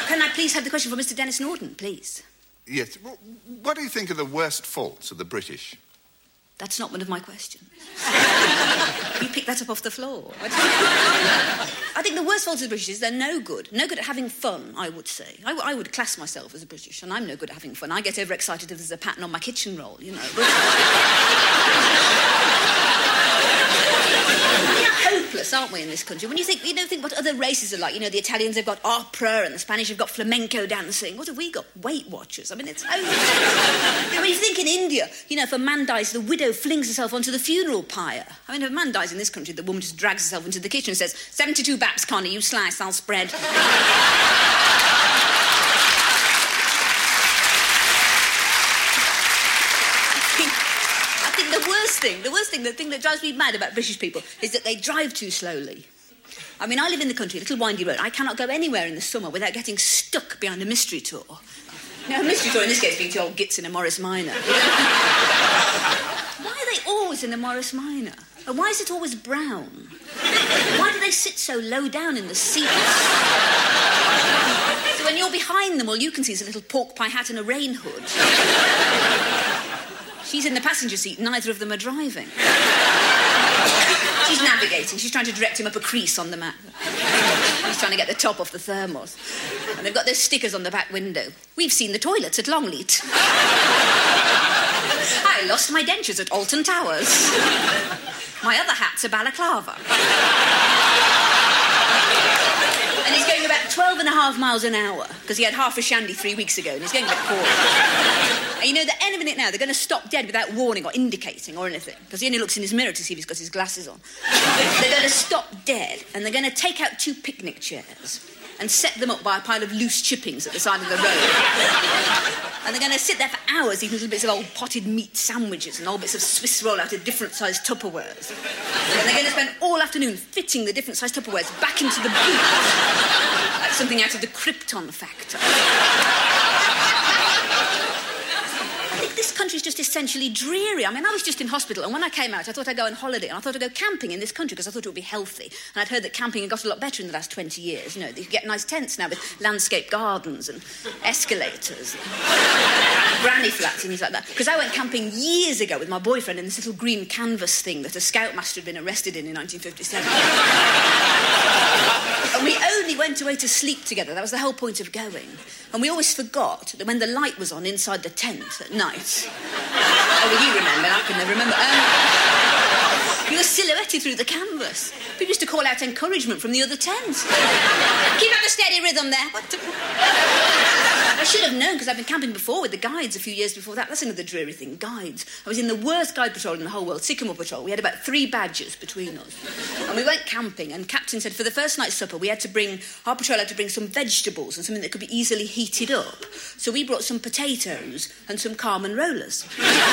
Can I please have the question for Mr. Dennis Norton, please? Yes. What do you think are the worst faults of the British? That's not one of my questions. You picked that up off the floor. I think the worst fault of the British is they're no good. No good at having fun, I would say. I would class myself as a British, and I'm no good at having fun. I get overexcited if there's a pattern on my kitchen roll, you know. We're hopeless, aren't we, in this country? When you think what other races are like. You know, the Italians have got opera, and the Spanish have got flamenco dancing. What have we got? Weight Watchers. I mean, it's hopeless. When you think in India, you know, if a man dies, the widow flings herself onto the funeral pyre. I mean, if a man dies in this country, the woman just drags herself into the kitchen and says, 72 baps, Connie, you slice, I'll spread. I think the thing that drives me mad about British people is that they drive too slowly. I mean, I live in the country, a little windy road. I cannot go anywhere in the summer without getting stuck behind a mystery tour. Now, a mystery tour in this case being two old gits in a Morris Minor. Why are they always in a Morris Minor? And why is it always brown? Why do they sit so low down in the seats? So when you're behind them, all you can see is a little pork pie hat and a rain hood. She's in the passenger seat, neither of them are driving. She's navigating, she's trying to direct him up a crease on the map. He's trying to get the top off the thermos. And they've got those stickers on the back window. We've seen the toilets at Longleat. I lost my dentures at Alton Towers. My other hat's a balaclava. And he's going about 12.5 miles an hour, because he had half a shandy 3 weeks ago, and he's going about 40. And you know that any minute now, they're going to stop dead without warning or indicating or anything, because he only looks in his mirror to see if he's got his glasses on. They're going to stop dead, and they're going to take out 2 picnic chairs and set them up by a pile of loose chippings at the side of the road. And they're going to sit there for hours eating little bits of old potted meat sandwiches and old bits of Swiss roll out of different-sized Tupperwares. And they're going to spend all afternoon fitting the different-sized Tupperwares back into the boot. Like something out of the Krypton Factor. This country's just essentially dreary. I mean, I was just in hospital, and when I came out, I thought I'd go on holiday, and I thought I'd go camping in this country because I thought it would be healthy. And I'd heard that camping had got a lot better in the last 20 years. You know, you get nice tents now with landscape gardens and escalators, and granny flats and things like that. Because I went camping years ago with my boyfriend in this little green canvas thing that a scoutmaster had been arrested in 1957. And we only went away to sleep together. That was the whole point of going. And we always forgot that when the light was on inside the tent at night... Oh, well, you remember. I can never remember. You were silhouetted through the canvas. People used to call out encouragement from the other tents. Keep up a steady rhythm there. I should have known, because I've been camping before with the guides a few years before that. That's another dreary thing, guides. I was in the worst guide patrol in the whole world, Sycamore Patrol. We had about 3 badges between us. And we went camping, and Captain said for the first night's supper our patrol had to bring some vegetables and something that could be easily heated up. So we brought some potatoes and some Carmen rollers.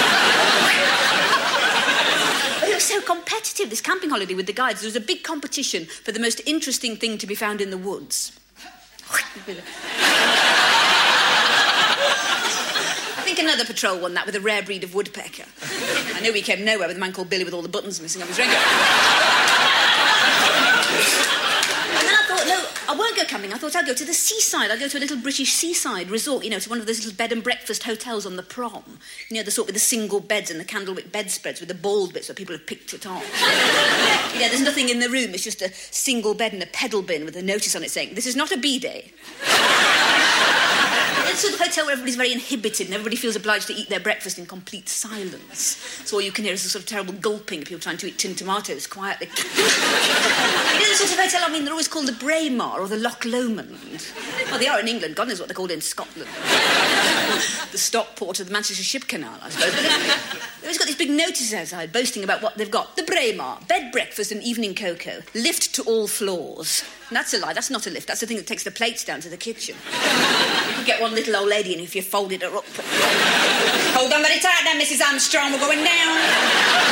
But it was so competitive, this camping holiday with the guides. There was a big competition for the most interesting thing to be found in the woods. I think another patrol won that with a rare breed of woodpecker. I know we came nowhere with a man called Billy with all the buttons missing off his raincoat. And then I thought, no, I won't go camping. I thought I'll go to the seaside. I'll go to a little British seaside resort, you know, to one of those little bed and breakfast hotels on the prom. You know, the sort with the single beds and the candlewick bedspreads with the bald bits where people have picked it off. You know, there's nothing in the room. It's just a single bed and a pedal bin with a notice on it saying, "This is not a bidet." It's a sort of hotel where everybody's very inhibited and everybody feels obliged to eat their breakfast in complete silence. So all you can hear is a sort of terrible gulping of people trying to eat tin tomatoes quietly. You know the sort of hotel, I mean, they're always called the Braemar or the Loch Lomond. Well, they are in England. God knows what they're called in Scotland. The Stockport of the Manchester Ship Canal, I suppose. They've always got these big notices outside boasting about what they've got. The Braemar, bed, breakfast and evening cocoa. Lift to all floors. And that's a lie. That's not a lift. That's the thing that takes the plates down to the kitchen. You could get one little old lady in if you folded her up. Hold on very tight now, Mrs. Armstrong. We're going down.